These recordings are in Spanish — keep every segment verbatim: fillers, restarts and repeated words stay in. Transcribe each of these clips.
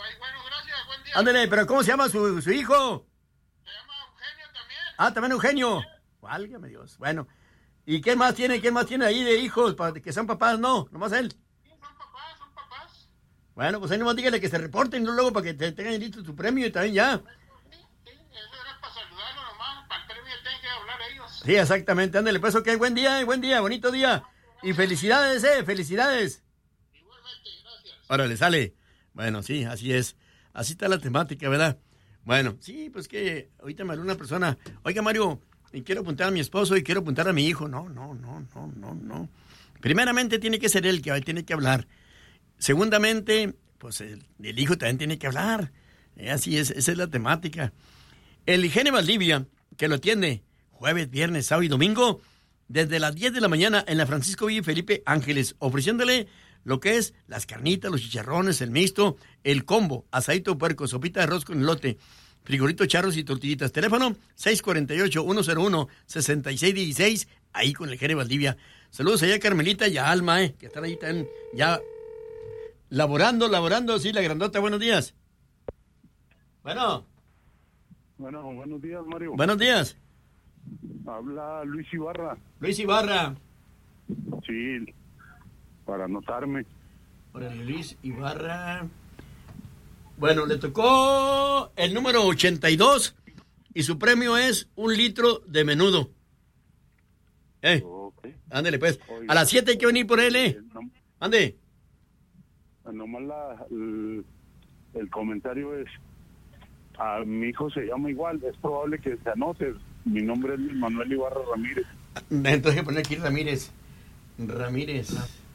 bueno, gracias, buen día. Ándale, pero ¿cómo se llama su, su hijo? Se llama Eugenio también. Ah, también Eugenio. Válgame Dios. Bueno, ¿y quién más tiene? ¿Quién más tiene ahí de hijos para que sean papás? No, nomás él. Sí, son papás, son papás. Bueno, pues ahí nomás dígale que se reporten ¿no? luego para que te tengan listo tu premio y también ya. Sí, sí, eso era para saludarlo nomás, para el premio tienen que hablar ellos. Sí, exactamente. Ándale, pues ok, buen día, buen día, bonito día. Y felicidades, eh, felicidades. Igualmente, gracias. Órale, sale. Bueno, sí, así es. Así está la temática, ¿verdad? Bueno, sí, pues que ahorita me habló una persona. Oiga, Mario, y quiero apuntar a mi esposo y quiero apuntar a mi hijo. No, no, no, no, no, no. Primeramente tiene que ser él que tiene que hablar. Segundamente, pues el, el hijo también tiene que hablar. Eh, así es, esa es la temática. El Higiene Valdivia, que lo atiende jueves, viernes, sábado y domingo, desde las diez de la mañana en la Francisco Villa y Felipe Ángeles, ofreciéndole lo que es las carnitas, los chicharrones, el mixto, el combo, asadito de puerco, sopita de arroz con elote, frijolitos charros y tortillitas. Teléfono seis cuatro ocho, uno cero uno, seis seis uno seis, ahí con el Higiene Valdivia. Saludos allá a Carmelita y a Alma, eh, que están ahí tan, ya laborando, laborando, sí, la grandota. Buenos días. Bueno. Bueno, buenos días, Mario. Buenos días. Habla Luis Ibarra. Luis Ibarra. Sí, para anotarme. Órale, Luis Ibarra. Bueno, le tocó el número ochenta y dos y su premio es un litro de menudo. Eh, Okay. ándele pues. Oiga, A las siete hay que venir por él, eh. eh, no- Ande. Nomás la, el, el comentario es, a mi hijo se llama igual, es probable que se anote. Mi nombre es Luis Manuel Ibarra Ramírez. Entonces hay que poner aquí Ramírez. Ramírez.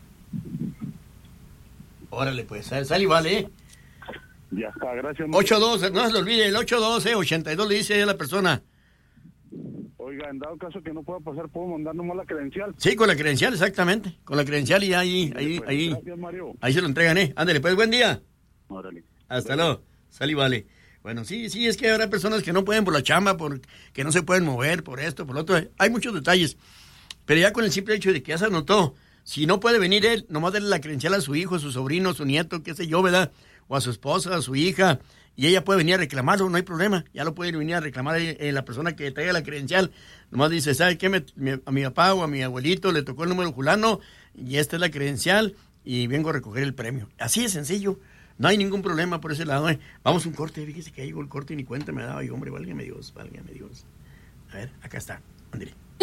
Órale pues, sal, sal y vale, eh. Ya está, gracias. ocho dos, no se lo olvide, el ocho dos, eh, ochenta y dos le dice a la persona. Oiga, en dado caso que no pueda pasar, ¿puedo mandar nomás la credencial? Sí, con la credencial, exactamente. Con la credencial y ahí, ahí, Pues, ahí. Gracias, Mario. Ahí se lo entregan, eh. Ándale pues, buen día. Órale. Hasta luego. Sal y vale. Bueno, sí, sí, es que habrá personas que no pueden por la chamba, por que no se pueden mover, por esto, por lo otro. Hay muchos detalles. Pero ya con el simple hecho de que ya se anotó, si no puede venir él, nomás darle la credencial a su hijo, a su sobrino, a su nieto, qué sé yo, ¿verdad? O a su esposa, a su hija, y ella puede venir a reclamarlo, no hay problema. Ya lo puede venir a reclamar eh, la persona que traiga la credencial. Nomás dice, ¿sabe qué? Me, mi, a mi papá o a mi abuelito le tocó el número fulano y esta es la credencial y vengo a recoger el premio. Así de sencillo. No hay ningún problema por ese lado. ¿eh? Vamos a un corte. Fíjese que ahí llegó el corte y ni cuenta me daba. Y hombre, válgame Dios, válgame Dios. A ver, acá está. Ándale.